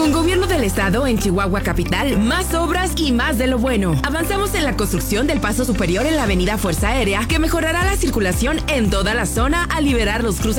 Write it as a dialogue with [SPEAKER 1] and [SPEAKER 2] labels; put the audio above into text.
[SPEAKER 1] Con Gobierno del Estado en Chihuahua Capital, más obras y más de lo bueno. Avanzamos en la construcción del paso superior en la avenida Fuerza Aérea, que mejorará la circulación en toda la zona al liberar los cruces